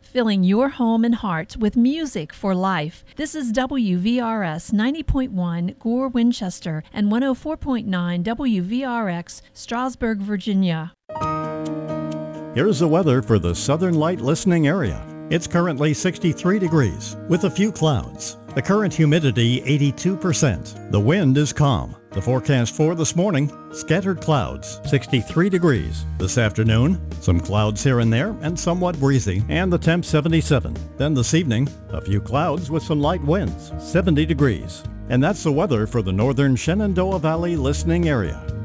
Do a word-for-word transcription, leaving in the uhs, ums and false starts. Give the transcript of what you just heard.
filling your home and heart with music for life. This is W V R S ninety point one Gore, Winchester, and one oh four point nine W V R X, Strasburg, Virginia. Here's the weather for the Southern Light listening area. It's currently sixty-three degrees with a few clouds. The current humidity eighty-two percent. The wind is calm. The forecast for this morning, scattered clouds, sixty-three degrees. This afternoon, some clouds here and there and somewhat breezy, and the temp seventy-seven. Then this evening, a few clouds with some light winds, seventy degrees. And that's the weather for the northern Shenandoah Valley listening area.